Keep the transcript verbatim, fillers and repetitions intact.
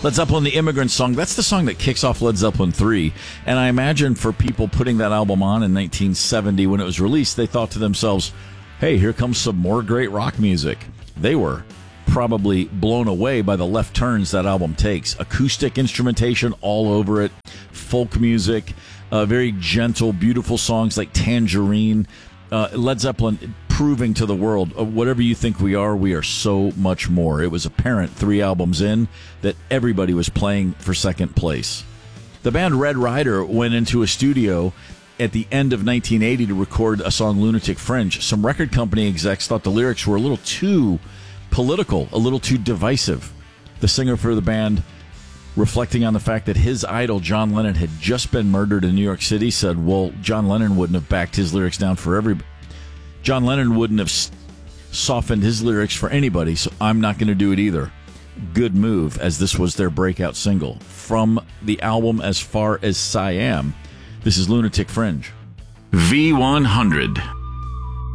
Led Zeppelin, The Immigrant Song, that's the song that kicks off Led Zeppelin three. And I imagine for people putting that album on in nineteen seventy when it was released, they thought to themselves, hey, here comes some more great rock music. They were probably blown away by the left turns that album takes. Acoustic instrumentation all over it, folk music, uh, very gentle, beautiful songs like Tangerine. Uh, Led Zeppelin proving to the world, uh, whatever you think we are, we are so much more. It was apparent three albums in that everybody was playing for second place. The band Red Rider went into a studio at the end of nineteen eighty to record a song, Lunatic Fringe. Some record company execs thought the lyrics were a little too political, a little too divisive. The singer for the band, reflecting on the fact that his idol, John Lennon, had just been murdered in New York City, said, well, John Lennon wouldn't have backed his lyrics down for everybody. John Lennon wouldn't have softened his lyrics for anybody, so I'm not going to do it either. Good move, as this was their breakout single. From the album As Far as Siam, this is Lunatic Fringe. V one hundred.